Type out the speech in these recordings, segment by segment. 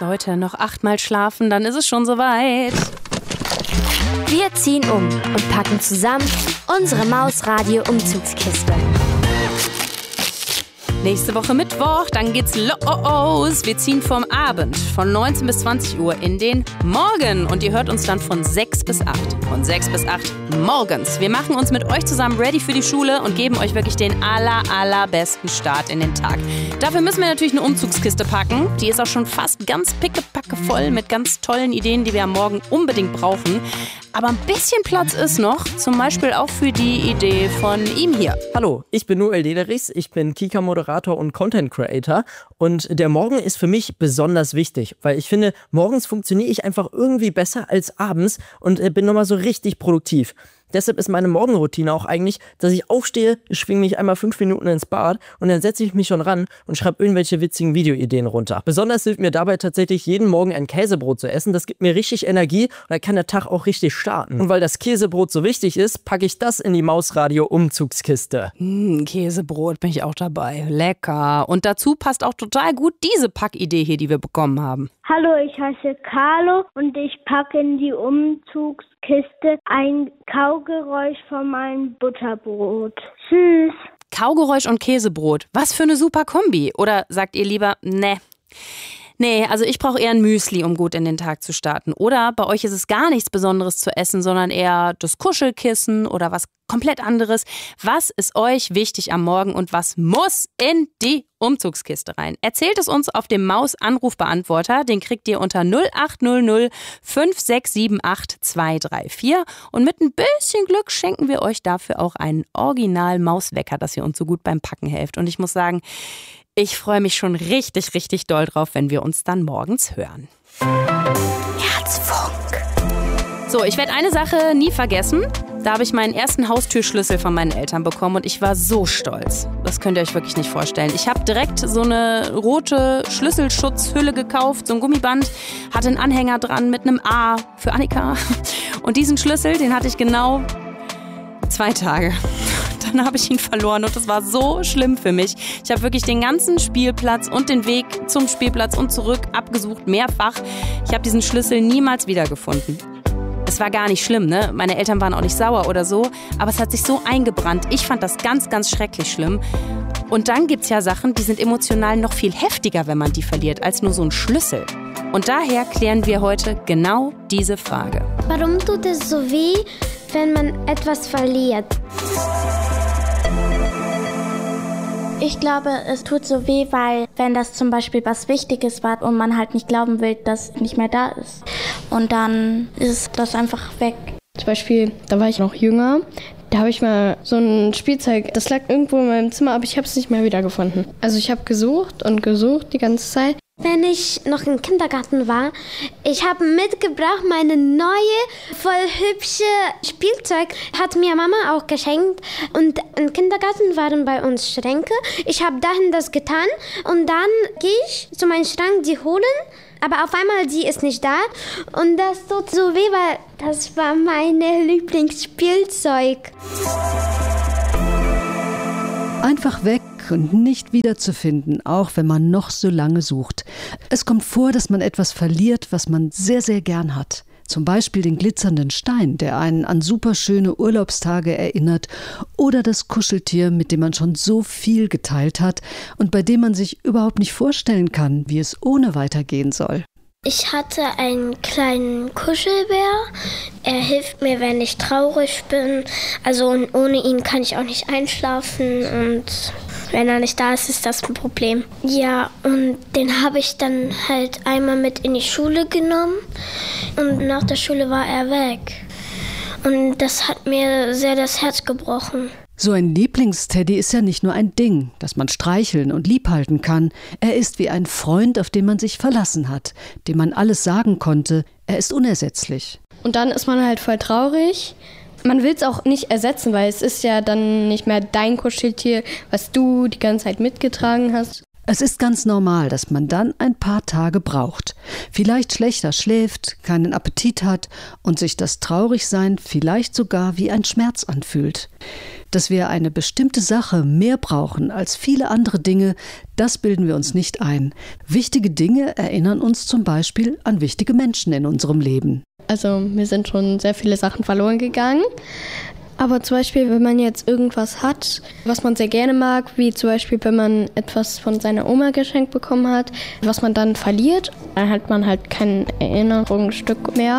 Leute, noch 8-mal schlafen, dann ist es schon soweit. Wir ziehen um und packen zusammen unsere Mausradio-Umzugskiste. Nächste Woche Mittwoch, dann geht's los. Wir ziehen vom Abend von 19 bis 20 Uhr in den Morgen. Und ihr hört uns dann von 6 bis 8. Von 6 bis 8 morgens. Wir machen uns mit euch zusammen ready für die Schule und geben euch wirklich den allerbesten Start in den Tag. Dafür müssen wir natürlich eine Umzugskiste packen. Die ist auch schon fast ganz pickepacke voll mit ganz tollen Ideen, die wir am Morgen unbedingt brauchen. Aber ein bisschen Platz ist noch, zum Beispiel auch für die Idee von ihm hier. Hallo, ich bin Noel Dederichs, ich bin Kika-Moderator und Content Creator und der Morgen ist für mich besonders wichtig, weil ich finde, morgens funktioniere ich einfach irgendwie besser als abends und bin nochmal so richtig produktiv. Deshalb ist meine Morgenroutine auch eigentlich, dass ich aufstehe, schwinge mich einmal 5 Minuten ins Bad und dann setze ich mich schon ran und schreibe irgendwelche witzigen Videoideen runter. Besonders hilft mir dabei tatsächlich jeden Morgen ein Käsebrot zu essen. Das gibt mir richtig Energie und dann kann der Tag auch richtig starten. Und weil das Käsebrot so wichtig ist, packe ich das in die Mausradio-Umzugskiste. Käsebrot, bin ich auch dabei. Lecker. Und dazu passt auch total gut diese Packidee hier, die wir bekommen haben. Hallo, ich heiße Carlo und ich packe in die Umzugskiste ein Kaugeräusch von meinem Butterbrot. Tschüss. Kaugeräusch und Käsebrot. Was für eine super Kombi. Oder sagt ihr lieber, Nee, also ich brauche eher ein Müsli, um gut in den Tag zu starten. Oder bei euch ist es gar nichts Besonderes zu essen, sondern eher das Kuschelkissen oder was komplett anderes. Was ist euch wichtig am Morgen und was muss in die Umzugskiste rein? Erzählt es uns auf dem Maus-Anrufbeantworter. Den kriegt ihr unter 0800 5678 234. Und mit ein bisschen Glück schenken wir euch dafür auch einen Original-Mauswecker, dass ihr uns so gut beim Packen helft. Und ich muss sagen, ich freue mich schon richtig doll drauf, wenn wir uns dann morgens hören. Herzfunk. So, ich werde eine Sache nie vergessen. Da habe ich meinen ersten Haustürschlüssel von meinen Eltern bekommen und ich war so stolz. Das könnt ihr euch wirklich nicht vorstellen. Ich habe direkt so eine rote Schlüsselschutzhülle gekauft, so ein Gummiband, hatte einen Anhänger dran mit einem A für Annika. Und diesen Schlüssel, den hatte ich genau 2 Tage. Dann habe ich ihn verloren und das war so schlimm für mich. Ich habe wirklich den ganzen Spielplatz und den Weg zum Spielplatz und zurück abgesucht, mehrfach. Ich habe diesen Schlüssel niemals wiedergefunden. Es war gar nicht schlimm, ne? Meine Eltern waren auch nicht sauer oder so, aber es hat sich so eingebrannt. Ich fand das ganz schrecklich schlimm. Und dann gibt's ja Sachen, die sind emotional noch viel heftiger, wenn man die verliert, als nur so ein Schlüssel. Und daher klären wir heute genau diese Frage. Warum tut es so weh, wenn man etwas verliert? Ich glaube, es tut so weh, weil wenn das zum Beispiel was Wichtiges war und man halt nicht glauben will, dass es nicht mehr da ist. Und dann ist das einfach weg. Zum Beispiel, da war ich noch jünger, da habe ich mal so ein Spielzeug, das lag irgendwo in meinem Zimmer, aber ich habe es nicht mehr wiedergefunden. Also ich habe gesucht die ganze Zeit. Wenn ich noch im Kindergarten war, ich habe mitgebracht meine neue, voll hübsche Spielzeug. Hat mir Mama auch geschenkt. Und im Kindergarten waren bei uns Schränke. Ich habe dahin das getan und dann gehe ich zu meinem Schrank, die holen. Aber auf einmal, die ist nicht da. Und das tut so weh, weil das war meine Lieblingsspielzeug. Einfach weg und nicht wiederzufinden, auch wenn man noch so lange sucht. Es kommt vor, dass man etwas verliert, was man sehr gern hat. Zum Beispiel den glitzernden Stein, der einen an superschöne Urlaubstage erinnert, oder das Kuscheltier, mit dem man schon so viel geteilt hat und bei dem man sich überhaupt nicht vorstellen kann, wie es ohne weitergehen soll. Ich hatte einen kleinen Kuschelbär. Er hilft mir, wenn ich traurig bin. Also ohne ihn kann ich auch nicht einschlafen und wenn er nicht da ist, ist das ein Problem. Ja, und den habe ich dann halt einmal mit in die Schule genommen und nach der Schule war er weg. Und das hat mir sehr das Herz gebrochen. So ein Lieblingsteddy ist ja nicht nur ein Ding, das man streicheln und liebhalten kann. Er ist wie ein Freund, auf den man sich verlassen hat, dem man alles sagen konnte. Er ist unersetzlich. Und dann ist man halt voll traurig. Man will es auch nicht ersetzen, weil es ist ja dann nicht mehr dein Kuscheltier, was du die ganze Zeit mitgetragen hast. Es ist ganz normal, dass man dann ein paar Tage braucht. Vielleicht schlechter schläft, keinen Appetit hat und sich das Traurigsein vielleicht sogar wie ein Schmerz anfühlt. Dass wir eine bestimmte Sache mehr brauchen als viele andere Dinge, das bilden wir uns nicht ein. Wichtige Dinge erinnern uns zum Beispiel an wichtige Menschen in unserem Leben. Also mir sind schon sehr viele Sachen verloren gegangen. Aber zum Beispiel, wenn man jetzt irgendwas hat, was man sehr gerne mag, wie zum Beispiel, wenn man etwas von seiner Oma geschenkt bekommen hat, was man dann verliert, dann hat man halt kein Erinnerungsstück mehr.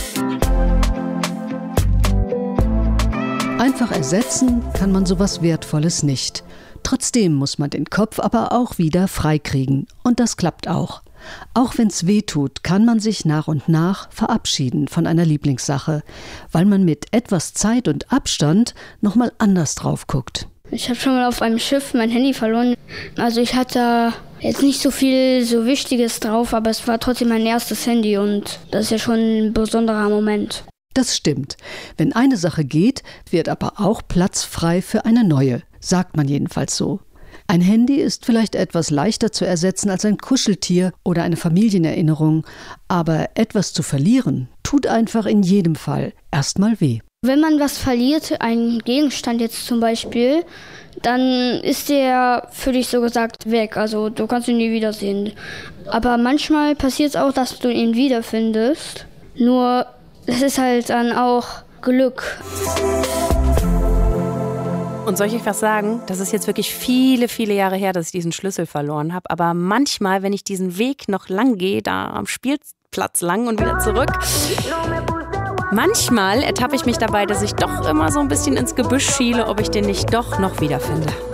Einfach ersetzen kann man sowas Wertvolles nicht. Trotzdem muss man den Kopf aber auch wieder freikriegen. Und das klappt auch. Auch wenn's weh tut, kann man sich nach und nach verabschieden von einer Lieblingssache, weil man mit etwas Zeit und Abstand nochmal anders drauf guckt. Ich habe schon mal auf einem Schiff mein Handy verloren. Also ich hatte jetzt nicht so viel so Wichtiges drauf, aber es war trotzdem mein erstes Handy und das ist ja schon ein besonderer Moment. Das stimmt. Wenn eine Sache geht, wird aber auch Platz frei für eine neue, sagt man jedenfalls so. Ein Handy ist vielleicht etwas leichter zu ersetzen als ein Kuscheltier oder eine Familienerinnerung, aber etwas zu verlieren, tut einfach in jedem Fall erstmal weh. Wenn man was verliert, einen Gegenstand jetzt zum Beispiel, dann ist der für dich so gesagt weg, also du kannst ihn nie wiedersehen. Aber manchmal passiert es auch, dass du ihn wiederfindest, nur es ist halt dann auch Glück. Und soll ich euch was sagen? Das ist jetzt wirklich viele, viele Jahre her, dass ich diesen Schlüssel verloren habe. Aber manchmal, wenn ich diesen Weg noch lang gehe, da am Spielplatz lang und wieder zurück, manchmal ertappe ich mich dabei, dass ich doch immer so ein bisschen ins Gebüsch schiele, ob ich den nicht doch noch wiederfinde.